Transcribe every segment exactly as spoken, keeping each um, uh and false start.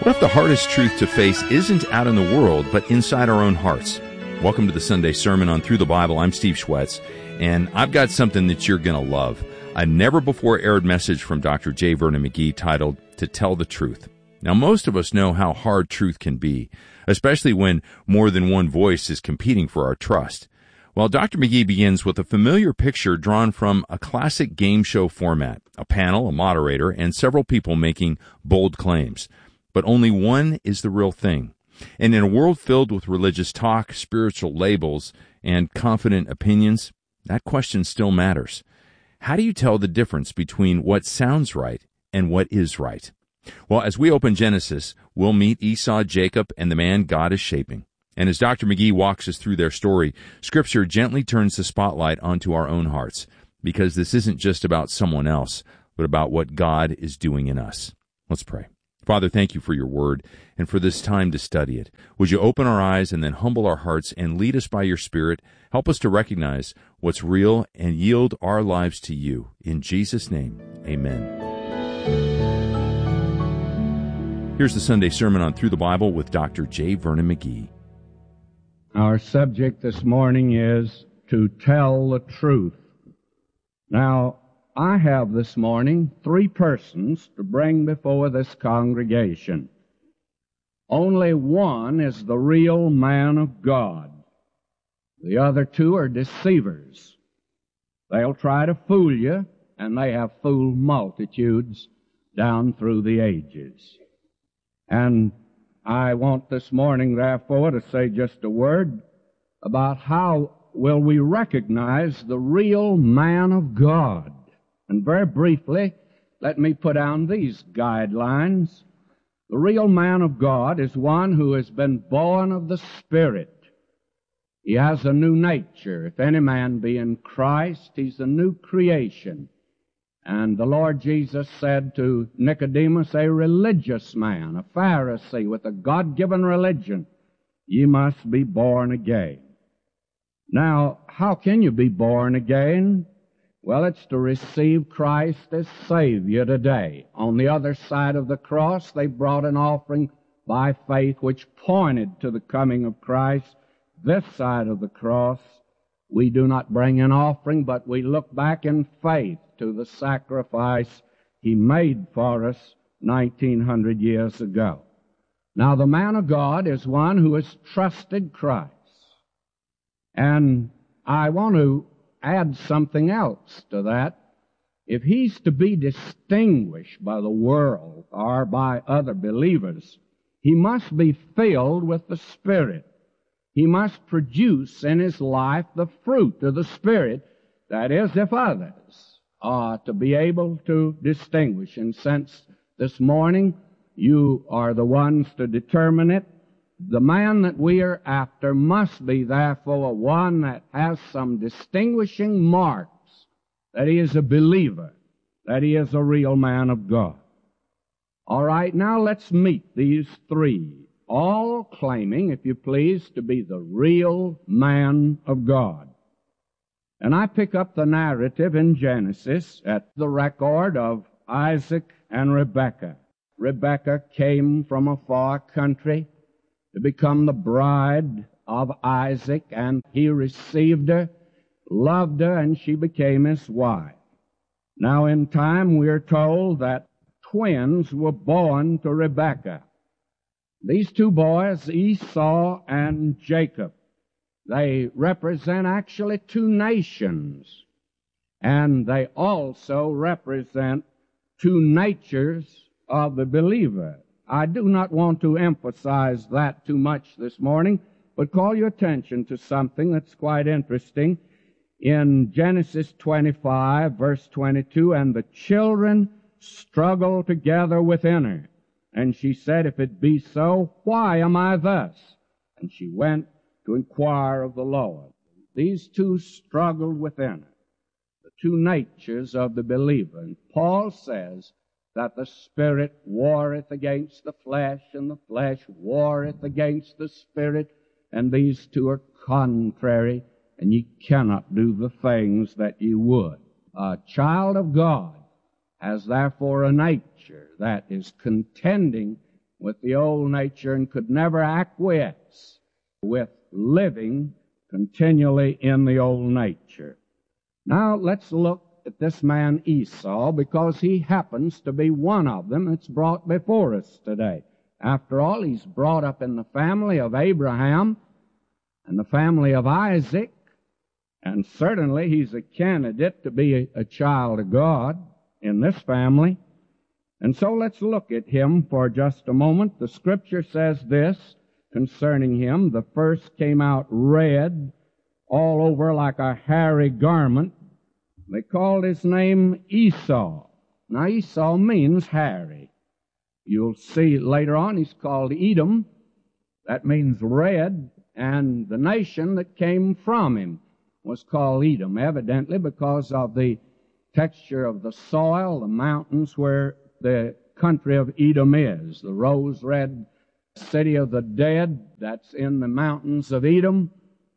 What if the hardest truth to face isn't out in the world, but inside our own hearts? Welcome to the Sunday Sermon on Through the Bible. I'm Steve Schwetz, and I've got something that you're going to love. A never-before-aired message from Doctor J. Vernon McGee titled, To Tell the Truth. Now, most of us know how hard truth can be, especially when more than one voice is competing for our trust. Well, Doctor McGee begins with a familiar picture drawn from a classic game show format, a panel, a moderator, and several people making bold claims. But only one is the real thing. And in a world filled with religious talk, spiritual labels, and confident opinions, that question still matters. How do you tell the difference between what sounds right and what is right? Well, as we open Genesis, we'll meet Esau, Jacob, and the man God is shaping. And as Doctor McGee walks us through their story, Scripture gently turns the spotlight onto our own hearts, because this isn't just about someone else, but about what God is doing in us. Let's pray. Father, thank you for your word and for this time to study it. Would you open our eyes and then humble our hearts and lead us by your Spirit? Help us to recognize what's real and yield our lives to you. In Jesus' name, amen. Here's the Sunday Sermon on Through the Bible with Doctor J. Vernon McGee. Our subject this morning is to tell the truth. Now, I have this morning three persons to bring before this congregation. Only one is the real man of God. The other two are deceivers. They'll try to fool you, and they have fooled multitudes down through the ages. And I want this morning, therefore, to say just a word about how will we recognize the real man of God. And very briefly, let me put down these guidelines. The real man of God is one who has been born of the Spirit. He has a new nature. If any man be in Christ, he's a new creation. And the Lord Jesus said to Nicodemus, a religious man, a Pharisee with a God-given religion, ye must be born again. Now, how can you be born again? Well, it's to receive Christ as Savior today. On the other side of the cross, they brought an offering by faith which pointed to the coming of Christ. This side of the cross, we do not bring an offering, but we look back in faith to the sacrifice He made for us nineteen hundred years ago. Now, the man of God is one who has trusted Christ. And I want to add something else to that. If he's to be distinguished by the world or by other believers, he must be filled with the Spirit. He must produce in his life the fruit of the Spirit. That is, if others are to be able to distinguish. And since this morning you are the ones to determine it, the man that we are after must be, therefore, one that has some distinguishing marks, that he is a believer, that he is a real man of God. All right, now let's meet these three, all claiming, if you please, to be the real man of God. And I pick up the narrative in Genesis at the record of Isaac and Rebekah. Rebekah came from a far country to become the bride of Isaac, and he received her, loved her, and she became his wife. Now in time we are told that twins were born to Rebekah. These two boys, Esau and Jacob, they represent actually two nations, and they also represent two natures of the believer. I do not want to emphasize that too much this morning, but call your attention to something that's quite interesting. In Genesis twenty-five, verse twenty-two, and the children struggled together within her. And she said, if it be so, why am I thus? And she went to inquire of the Lord. These two struggled within her, the two natures of the believer. And Paul says that the Spirit warreth against the flesh, and the flesh warreth against the Spirit, and these two are contrary, and ye cannot do the things that ye would. A child of God has therefore a nature that is contending with the old nature and could never acquiesce with living continually in the old nature. Now let's look at this man Esau, because he happens to be one of them that's brought before us today. After all, he's brought up in the family of Abraham and the family of Isaac, and certainly he's a candidate to be a, a child of God in this family. And so let's look at him for just a moment. The Scripture says this concerning him: the first came out red, all over like a hairy garment. They called his name Esau. Now Esau means hairy. You'll see later on he's called Edom. That means red, and the nation that came from him was called Edom, evidently because of the texture of the soil, the mountains where the country of Edom is. The rose-red city of the dead that's in the mountains of Edom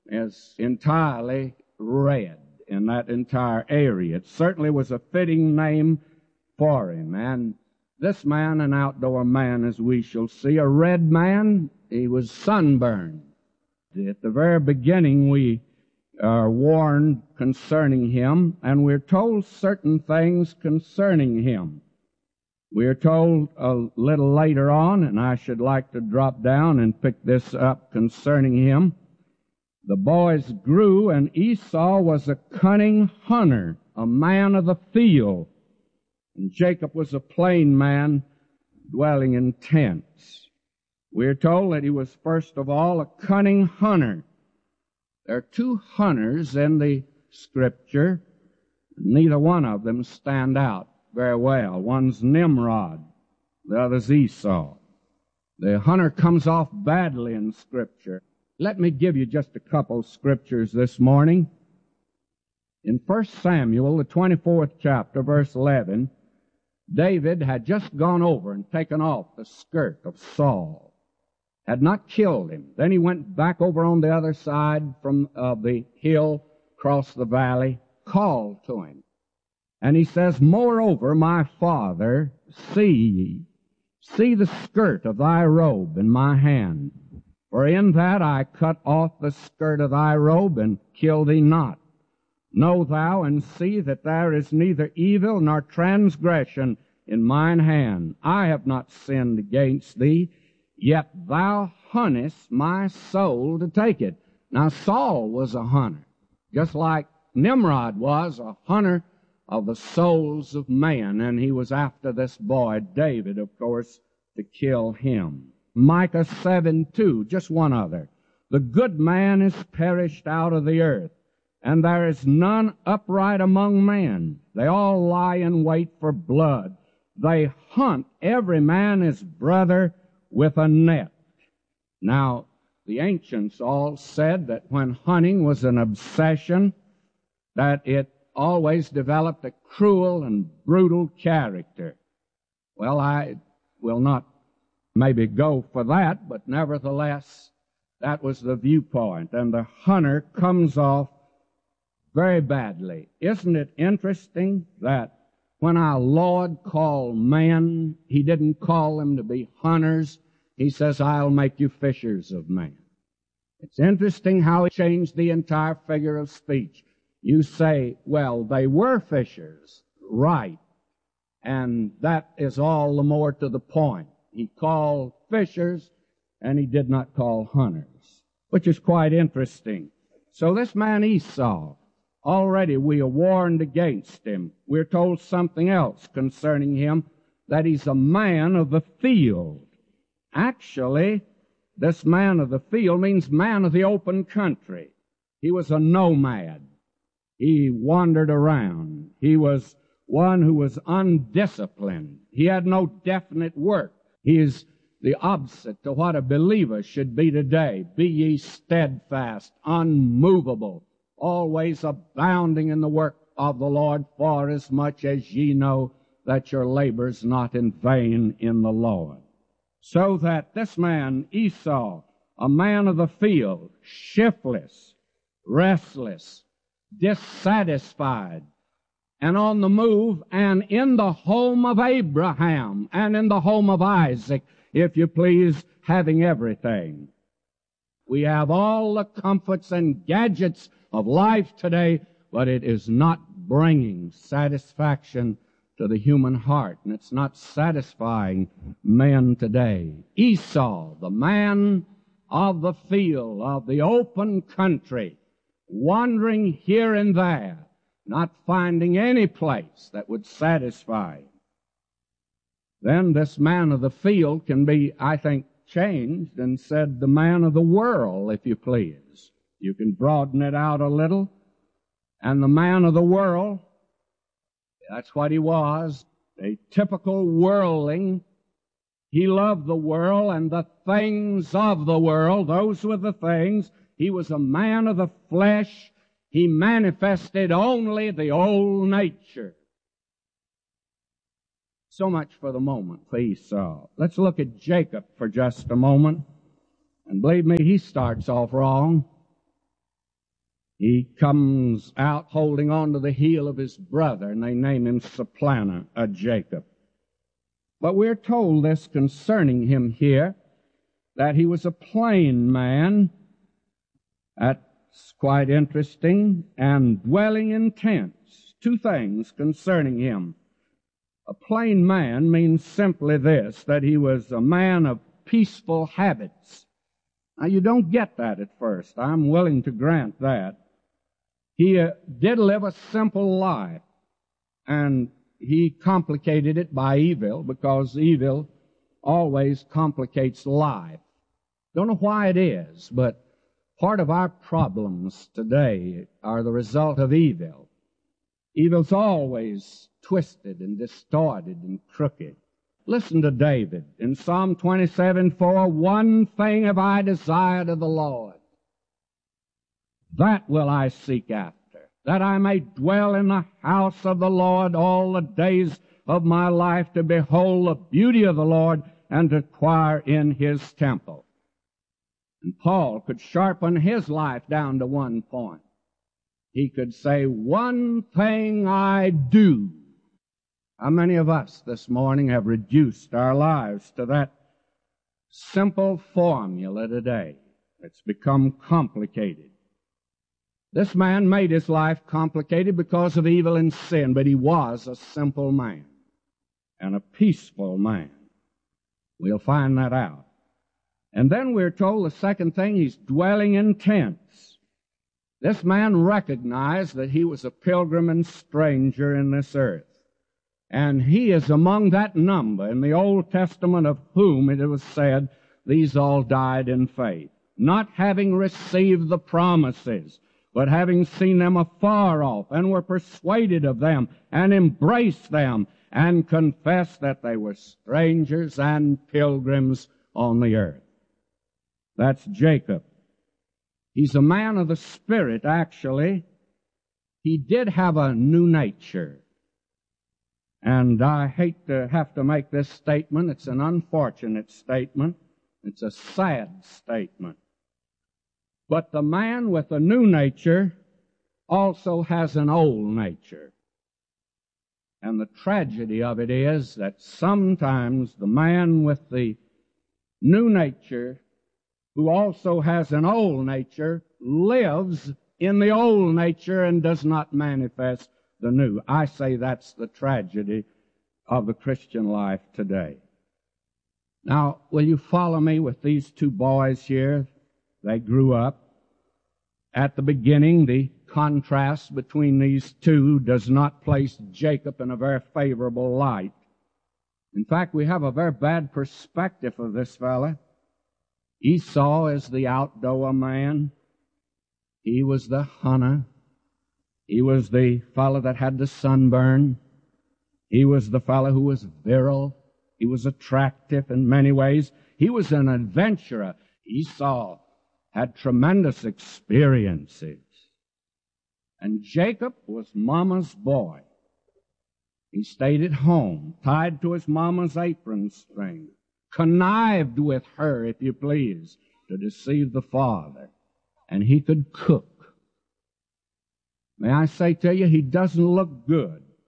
is entirely red in that entire area. It certainly was a fitting name for him. And this man, an outdoor man, as we shall see, a red man, he was sunburned. At the very beginning we are warned concerning him, and we're told certain things concerning him. We're told a little later on, and I should like to drop down and pick this up concerning him. The boys grew, and Esau was a cunning hunter, a man of the field, and Jacob was a plain man dwelling in tents. We're told that he was first of all a cunning hunter. There are two hunters in the Scripture. Neither one of them stand out very well. One's Nimrod, the other's Esau. The hunter comes off badly in Scripture. Let me give you just a couple scriptures this morning. In First Samuel, the twenty-fourth chapter, verse eleven, David had just gone over and taken off the skirt of Saul, had not killed him. Then he went back over on the other side from uh, the hill, across the valley, called to him. And he says, "Moreover, my father, see, see the skirt of thy robe in my hand. For in that I cut off the skirt of thy robe and killed thee not. Know thou and see that there is neither evil nor transgression in mine hand. I have not sinned against thee, yet thou huntest my soul to take it." Now Saul was a hunter, just like Nimrod was a hunter of the souls of man, and he was after this boy, David, of course, to kill him. Micah seven two, just one other. "The good man is perished out of the earth, and there is none upright among men. They all lie in wait for blood. They hunt every man his brother with a net." Now, the ancients all said that when hunting was an obsession, that it always developed a cruel and brutal character. Well, I will not maybe go for that, but nevertheless, that was the viewpoint, and the hunter comes off very badly. Isn't it interesting that when our Lord called men, He didn't call them to be hunters. He says, "I'll make you fishers of men." It's interesting how He changed the entire figure of speech. You say, well, they were fishers. Right. And that is all the more to the point. He called fishers, and He did not call hunters, which is quite interesting. So this man Esau, already we are warned against him. We're told something else concerning him, that he's a man of the field. Actually, this man of the field means man of the open country. He was a nomad. He wandered around. He was one who was undisciplined. He had no definite work. He is the opposite to what a believer should be today. "Be ye steadfast, unmovable, always abounding in the work of the Lord, for as much as ye know that your labor's not in vain in the Lord." So that this man, Esau, a man of the field, shiftless, restless, dissatisfied, and on the move, and in the home of Abraham, and in the home of Isaac, if you please, having everything. We have all the comforts and gadgets of life today, but it is not bringing satisfaction to the human heart, and it's not satisfying men today. Esau, the man of the field, of the open country, wandering here and there, not finding any place that would satisfy him. Then this man of the field can be, I think, changed and said the man of the world, if you please. You can broaden it out a little. And the man of the world, that's what he was, a typical worldling. He loved the world and the things of the world. Those were the things. He was a man of the flesh. He manifested only the old nature. So much for the moment for Esau. Let's look at Jacob for just a moment. And believe me, he starts off wrong. He comes out holding on to the heel of his brother, and they name him Supplanter, a Jacob. But we're told this concerning him here, that he was a plain man. That's quite interesting. And dwelling in tents. Two things concerning him. A plain man means simply this, that he was a man of peaceful habits. Now, you don't get that at first. I'm willing to grant that. He uh, did live a simple life, and he complicated it by evil, because evil always complicates life. Don't know why it is, but part of our problems today are the result of evil. Evil's always twisted and distorted and crooked. Listen to David in Psalm twenty-seven four, one thing have I desired of the Lord, that will I seek after, that I may dwell in the house of the Lord all the days of my life, to behold the beauty of the Lord and to inquire in his temple. And Paul could sharpen his life down to one point. He could say, one thing I do. How many of us this morning have reduced our lives to that simple formula today? It's become complicated. This man made his life complicated because of evil and sin, but he was a simple man and a peaceful man. We'll find that out. And then we're told the second thing, he's dwelling in tents. This man recognized that he was a pilgrim and stranger in this earth. And he is among that number in the Old Testament of whom it was said, these all died in faith, not having received the promises, but having seen them afar off, and were persuaded of them, and embraced them, and confessed that they were strangers and pilgrims on the earth. That's Jacob. He's a man of the Spirit, actually. He did have a new nature. And I hate to have to make this statement. It's an unfortunate statement. It's a sad statement. But the man with a new nature also has an old nature. And the tragedy of it is that sometimes the man with the new nature, who also has an old nature, lives in the old nature and does not manifest the new. I say that's the tragedy of the Christian life today. Now, will you follow me with these two boys here? They grew up. At the beginning, the contrast between these two does not place Jacob in a very favorable light. In fact, we have a very bad perspective of this fella. Esau is the outdoor man. He was the hunter. He was the fellow that had the sunburn. He was the fellow who was virile. He was attractive in many ways. He was an adventurer. Esau had tremendous experiences. And Jacob was mama's boy. He stayed at home, tied to his mama's apron string, connived with her, if you please, to deceive the father. And he could cook. May I say to you, he doesn't look good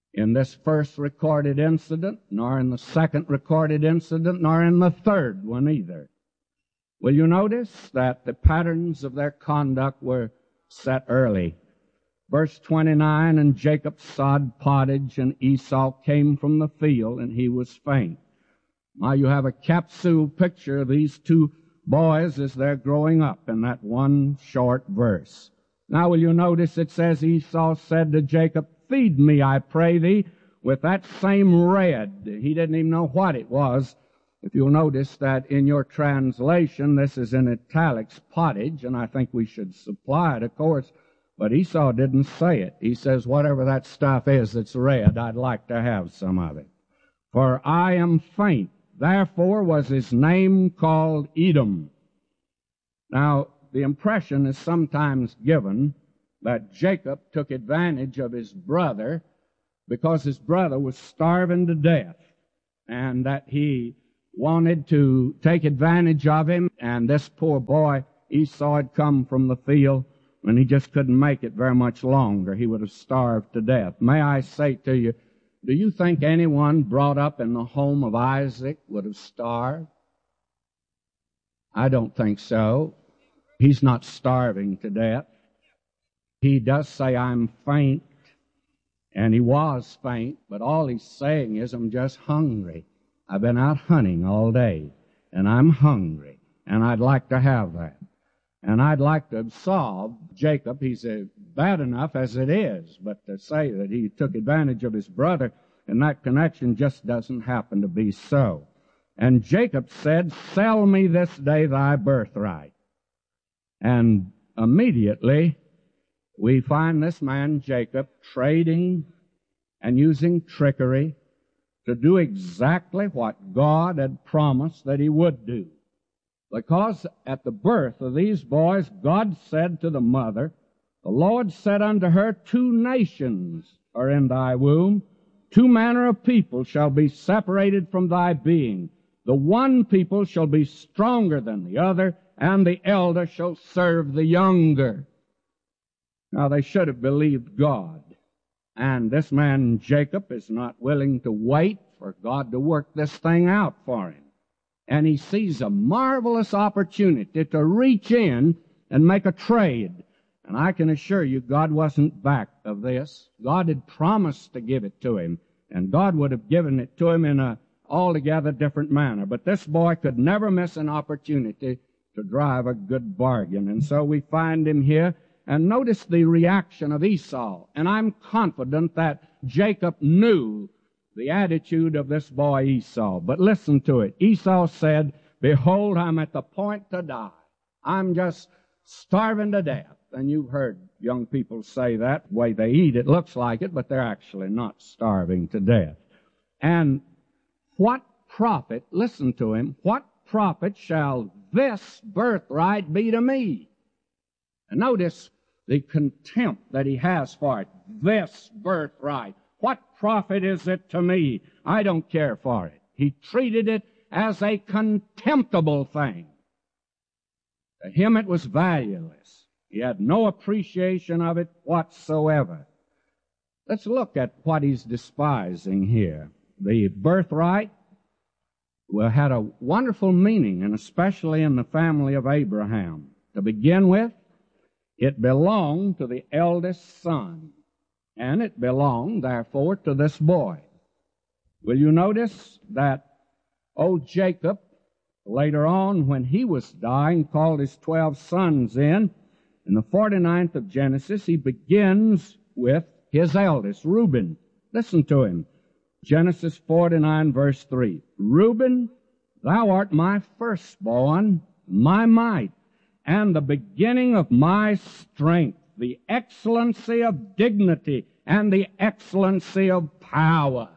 in this first recorded incident, nor in the second recorded incident, nor in the third one either. Will you notice that the patterns of their conduct were set early? Verse twenty-nine, and Jacob sod pottage, and Esau came from the field, and he was faint. Now you have a capsule picture of these two boys as they're growing up in that one short verse. Now will you notice it says Esau said to Jacob, feed me, I pray thee, with that same red. He didn't even know what it was. If you'll notice that in your translation, this is in italics, pottage, and I think we should supply it, of course. But Esau didn't say it. He says, whatever that stuff is that's red, I'd like to have some of it. For I am faint. Therefore was his name called Edom. Now, the impression is sometimes given that Jacob took advantage of his brother because his brother was starving to death, and that he wanted to take advantage of him, and this poor boy, Esau, had come from the field, and he just couldn't make it very much longer. He would have starved to death. May I say to you, do you think anyone brought up in the home of Isaac would have starved? I don't think so. He's not starving to death. He does say, I'm faint, and he was faint, but all he's saying is, I'm just hungry. I've been out hunting all day, and I'm hungry, and I'd like to have that. And I'd like to absolve Jacob. He's uh, bad enough as it is, but to say that he took advantage of his brother in that connection just doesn't happen to be so. And Jacob said, sell me this day thy birthright. And immediately we find this man Jacob trading and using trickery to do exactly what God had promised that he would do. Because at the birth of these boys, God said to the mother, the Lord said unto her, two nations are in thy womb, two manner of people shall be separated from thy being. The one people shall be stronger than the other, and the elder shall serve the younger. Now they should have believed God. And this man Jacob is not willing to wait for God to work this thing out for him. And he sees a marvelous opportunity to reach in and make a trade. And I can assure you, God wasn't back of this. God had promised to give it to him, and God would have given it to him in a altogether different manner. But this boy could never miss an opportunity to drive a good bargain. And so we find him here, and notice the reaction of Esau. And I'm confident that Jacob knew the attitude of this boy Esau. But listen to it. Esau said, behold, I'm at the point to die. I'm just starving to death. And you've heard young people say that. The way they eat, it looks like it, but they're actually not starving to death. And what profit, listen to him, what profit shall this birthright be to me? And notice the contempt that he has for it. This birthright. What profit is it to me? I don't care for it. He treated it as a contemptible thing. To him it was valueless. He had no appreciation of it whatsoever. Let's look at what he's despising here. The birthright well, had a wonderful meaning, and especially in the family of Abraham. To begin with, it belonged to the eldest son. And it belonged, therefore, to this boy. Will you notice that old Jacob, later on, when he was dying, called his twelve sons in. In the forty-ninth of Genesis, he begins with his eldest, Reuben. Listen to him. Genesis forty-nine, verse three. Reuben, thou art my firstborn, my might, and the beginning of my strength, the excellency of dignity, and the excellency of power.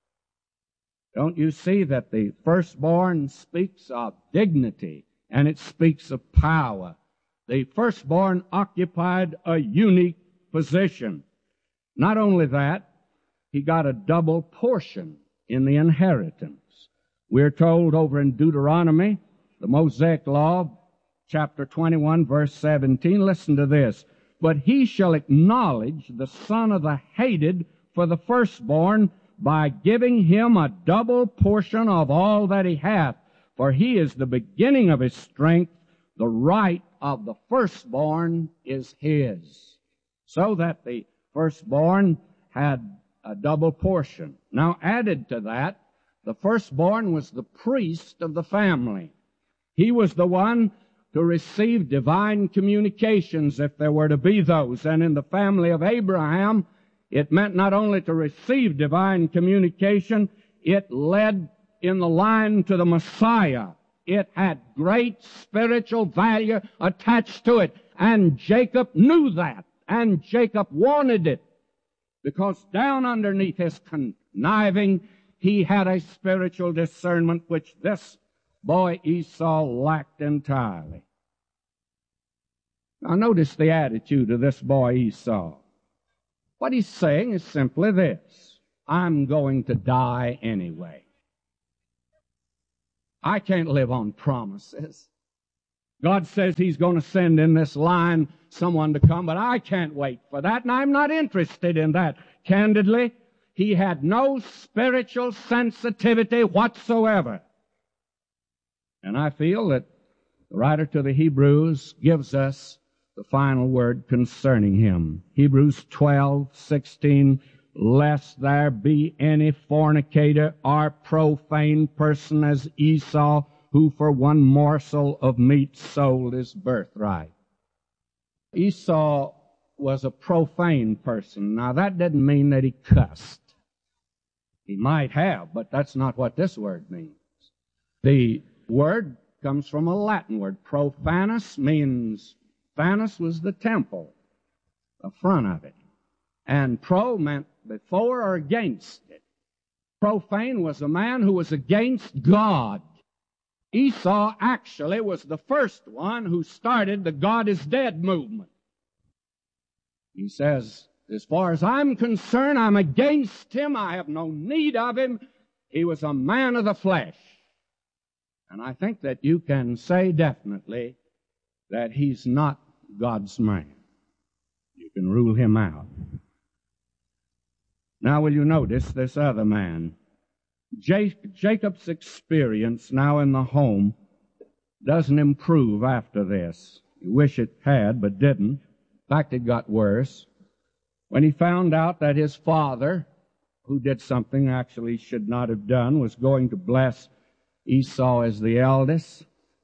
Don't you see that the firstborn speaks of dignity, and it speaks of power? The firstborn occupied a unique position. Not only that, he got a double portion in the inheritance. We're told over in Deuteronomy, the Mosaic Law, chapter twenty-one, verse seventeen, listen to this. But he shall acknowledge the son of the hated for the firstborn by giving him a double portion of all that he hath. For he is the beginning of his strength. The right of the firstborn is his. So that the firstborn had a double portion. Now added to that, the firstborn was the priest of the family. He was the one to receive divine communications if there were to be those. And in the family of Abraham, it meant not only to receive divine communication, it led in the line to the Messiah. It had great spiritual value attached to it. And Jacob knew that. And Jacob wanted it. Because down underneath his conniving, he had a spiritual discernment which this boy Esau lacked entirely. Now notice the attitude of this boy Esau. What he's saying is simply this: I'm going to die anyway. I can't live on promises. God says He's going to send in this line someone to come, but I can't wait for that, and I'm not interested in that. Candidly, he had no spiritual sensitivity whatsoever. And I feel that the writer to the Hebrews gives us the final word concerning him. Hebrews twelve sixteen, lest there be any fornicator or profane person as Esau, who for one morsel of meat sold his birthright. Esau was a profane person. Now that didn't mean that he cussed. He might have, but that's not what this word means. The word comes from a Latin word. Profanus means, fanus was the temple, the front of it. And pro meant before or against it. Profane was a man who was against God. Esau actually was the first one who started the God is dead movement. He says, as far as I'm concerned, I'm against him. I have no need of him. He was a man of the flesh. And I think that you can say definitely that he's not God's man. You can rule him out. Now will you notice this other man? Jacob's experience now in the home doesn't improve after this. You wish it had, but didn't. In fact, it got worse. When he found out that his father, who did something actually he should not have done, was going to bless Esau as the eldest,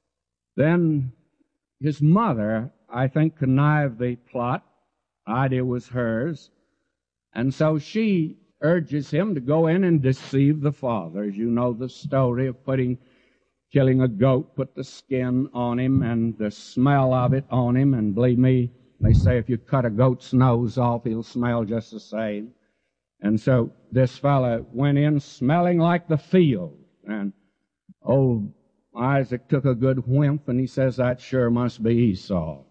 then his mother, I think, connived the plot. The idea was hers. And so she urges him to go in and deceive the father. As you know the story of putting, killing a goat, put the skin on him and the smell of it on him. And believe me, they say if you cut a goat's nose off, he'll smell just the same. And so this fellow went in smelling like the field. And old Isaac took a good whiff, and he says, that sure must be Esau.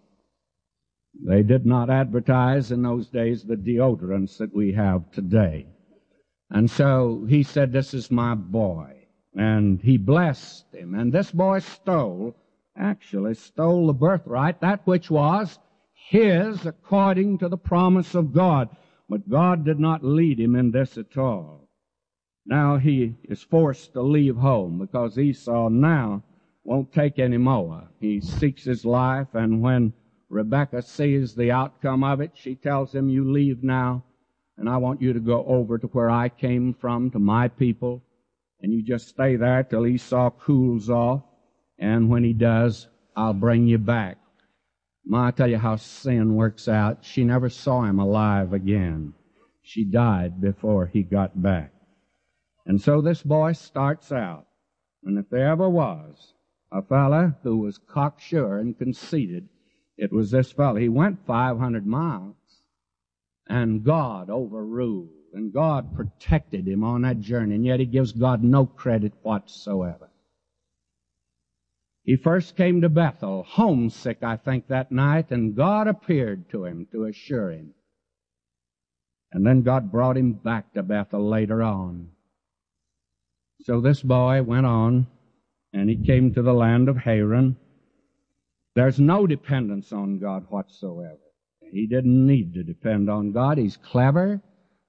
They did not advertise in those days the deodorants that we have today. And so he said, this is my boy. And he blessed him. And this boy stole, actually stole the birthright, that which was his according to the promise of God. But God did not lead him in this at all. Now he is forced to leave home because Esau now won't take any more. He seeks his life, and when Rebekah sees the outcome of it, she tells him, you leave now, and I want you to go over to where I came from, to my people, and you just stay there till Esau cools off, and when he does, I'll bring you back. Ma, I tell you how sin works out. She never saw him alive again. She died before he got back. And so this boy starts out, and if there ever was a fella who was cocksure and conceited, it was this fellow. He went five hundred miles, and God overruled, and God protected him on that journey, and yet he gives God no credit whatsoever. He first came to Bethel, homesick, I think, that night, and God appeared to him to assure him. And then God brought him back to Bethel later on. So this boy went on, and he came to the land of Haran. There's no dependence on God whatsoever. He didn't need to depend on God. He's clever.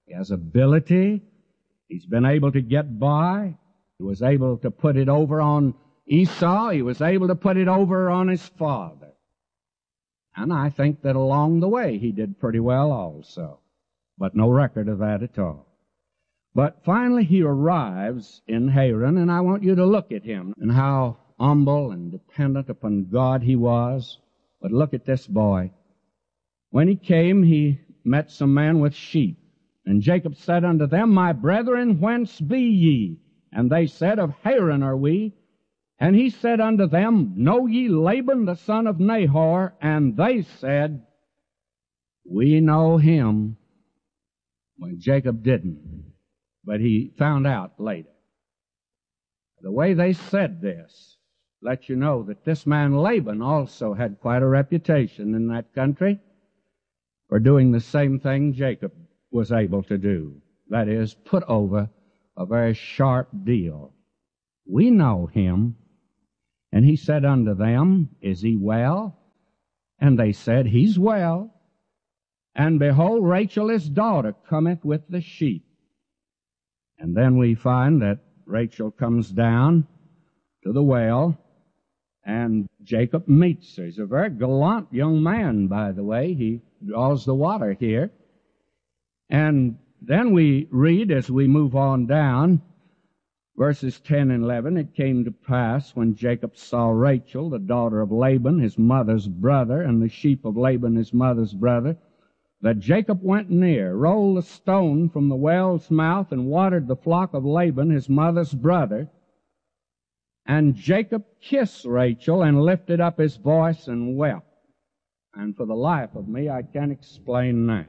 He has ability. He's been able to get by. He was able to put it over on Esau. He was able to put it over on his father. And I think that along the way he did pretty well also. But no record of that at all. But finally he arrives in Haran, and I want you to look at him and how humble and dependent upon God he was. But look at this boy. When he came, he met some men with sheep. And Jacob said unto them, My brethren, whence be ye? And they said, Of Haran are we. And he said unto them, Know ye Laban the son of Nahor? And they said, We know him. When Jacob didn't. But he found out later. The way they said this lets you know that this man Laban also had quite a reputation in that country for doing the same thing Jacob was able to do. That is, put over a very sharp deal. We know him. And he said unto them, Is he well? And they said, He's well. And behold, Rachel his daughter cometh with the sheep. And then we find that Rachel comes down to the well, and Jacob meets her. He's a very gallant young man, by the way. He draws the water here. And then we read, as we move on down, verses ten and eleven, It came to pass, when Jacob saw Rachel, the daughter of Laban, his mother's brother, and the sheep of Laban, his mother's brother, that Jacob went near, rolled a stone from the well's mouth, and watered the flock of Laban, his mother's brother. And Jacob kissed Rachel, and lifted up his voice, and wept. And for the life of me, I can't explain that.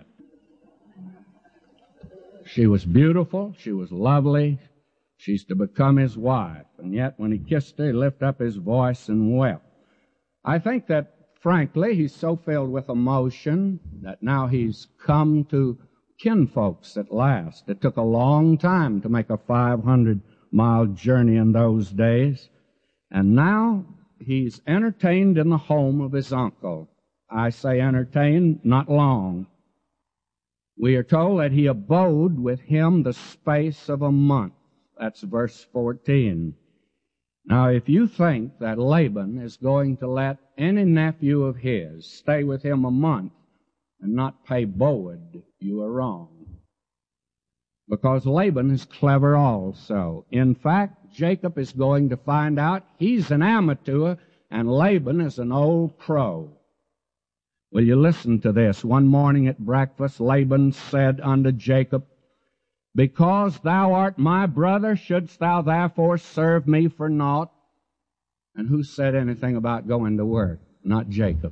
She was beautiful, she was lovely, she's to become his wife. And yet, when he kissed her, he lifted up his voice and wept. I think that frankly, he's so filled with emotion that now he's come to kinfolks at last. It took a long time to make a five hundred mile journey in those days. And now he's entertained in the home of his uncle. I say entertained, not long. We are told that he abode with him the space of a month. That's verse fourteen. Now, if you think that Laban is going to let any nephew of his stay with him a month and not pay board, you are wrong. Because Laban is clever also. In fact, Jacob is going to find out he's an amateur and Laban is an old pro. Will you listen to this? One morning at breakfast, Laban said unto Jacob, Because thou art my brother, shouldst thou therefore serve me for naught? And who said anything about going to work? Not Jacob.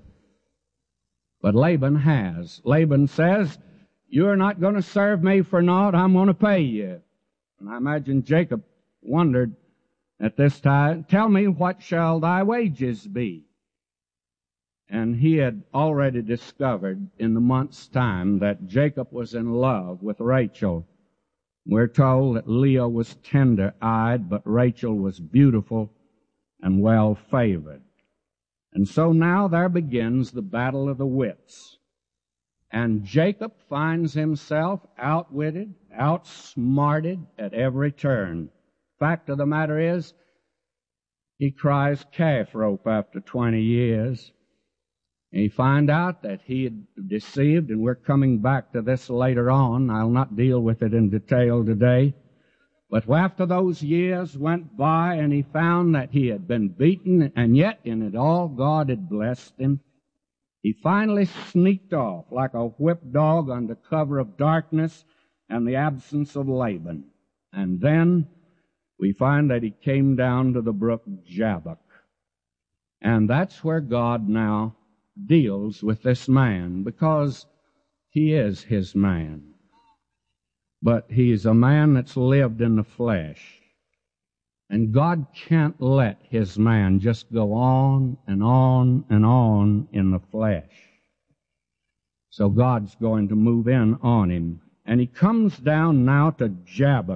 But Laban has. Laban says, You're not going to serve me for naught, I'm going to pay you. And I imagine Jacob wondered at this time, Tell me, what shall thy wages be? And he had already discovered in the month's time that Jacob was in love with Rachel. We're told that Leah was tender-eyed, but Rachel was beautiful and well-favored. And so now there begins the battle of the wits. And Jacob finds himself outwitted, outsmarted at every turn. Fact of the matter is, he cries calf rope after twenty years. And he find out that he had deceived, and we're coming back to this later on. I'll not deal with it in detail today. But after those years went by, and he found that he had been beaten, and yet in it all God had blessed him, he finally sneaked off like a whipped dog under cover of darkness and the absence of Laban. And then we find that he came down to the brook Jabbok. And that's where God now deals with this man, because he is his man. But he's a man that's lived in the flesh. And God can't let his man just go on and on and on in the flesh. So God's going to move in on him. And he comes down now to Jabbok.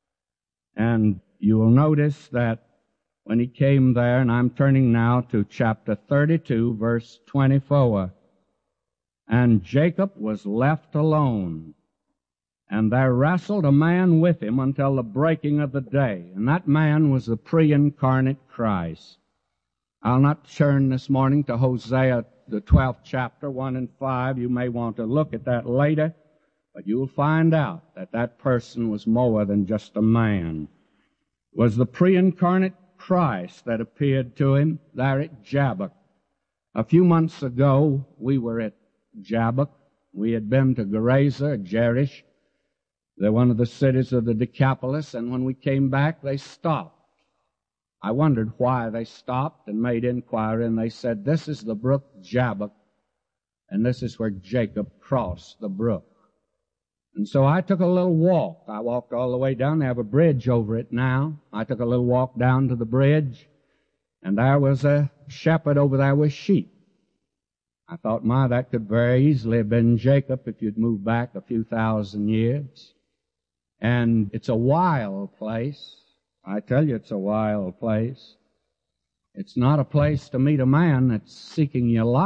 And you will notice that when he came there, and I'm turning now to chapter thirty-two, verse twenty-four, and Jacob was left alone, And there wrestled a man with him until the breaking of the day. And that man was the pre-incarnate Christ. I'll not turn this morning to Hosea, the twelfth chapter, one and five. You may want to look at that later. But you'll find out that that person was more than just a man. It was the pre-incarnate Christ that appeared to him there at Jabbok. A few months ago, we were at Jabbok. We had been to Gerasa, Jerish. They're one of the cities of the Decapolis, and when we came back, they stopped. I wondered why they stopped and made inquiry, and they said, this is the brook Jabbok, and this is where Jacob crossed the brook. And so I took a little walk. I walked all the way down. They have a bridge over it now. I took a little walk down to the bridge, and there was a shepherd over there with sheep. I thought, my, that could very easily have been Jacob if you'd moved back a few thousand years. And it's a wild place. I tell you, it's a wild place. It's not a place to meet a man that's seeking your life.